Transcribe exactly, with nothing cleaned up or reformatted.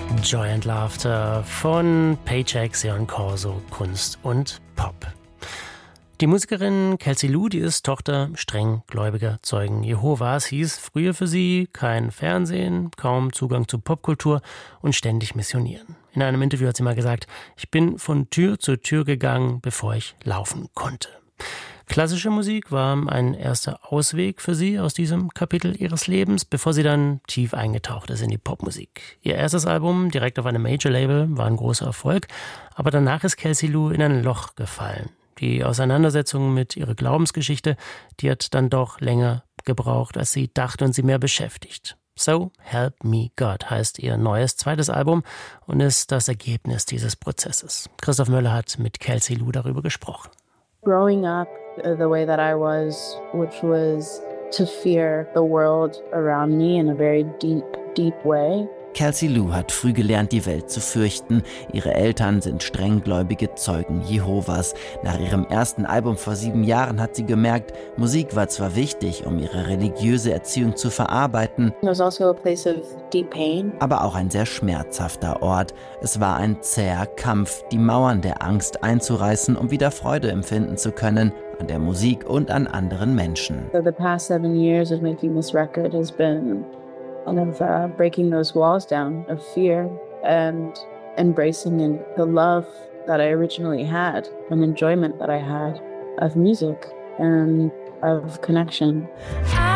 Joy and Laughter von Paycheck, Sion Corso, Kunst und Pop. Die Musikerin Kelsey Lu, die ist Tochter streng gläubiger Zeugen Jehovas, hieß früher für sie kein Fernsehen, kaum Zugang zu Popkultur und ständig missionieren. In einem Interview hat sie mal gesagt, ich bin von Tür zu Tür gegangen, bevor ich laufen konnte. Klassische Musik war ein erster Ausweg für sie aus diesem Kapitel ihres Lebens, bevor sie dann tief eingetaucht ist in die Popmusik. Ihr erstes Album, direkt auf einem Major-Label, war ein großer Erfolg, aber danach ist Kelsey Lu in ein Loch gefallen. Die Auseinandersetzung mit ihrer Glaubensgeschichte, die hat dann doch länger gebraucht, als sie dachte und sie mehr beschäftigt. So Help Me God heißt ihr neues zweites Album und ist das Ergebnis dieses Prozesses. Christoph Möller hat mit Kelsey Lu darüber gesprochen. Growing up the way that I was, which was to fear the world around me in a very deep, deep way. Kelsey Lu hat früh gelernt, die Welt zu fürchten. Ihre Eltern sind strenggläubige Zeugen Jehovas. Nach ihrem ersten Album vor sieben Jahren hat sie gemerkt, Musik war zwar wichtig, um ihre religiöse Erziehung zu verarbeiten, also a place of deep pain. Aber auch ein sehr schmerzhafter Ort. Es war ein zäher Kampf, die Mauern der Angst einzureißen, um wieder Freude empfinden zu können an der Musik und an anderen Menschen. So the past seven years of making this record has been kind of uh, breaking those walls down of fear and embracing in the love that I originally had and enjoyment that I had of music and of connection.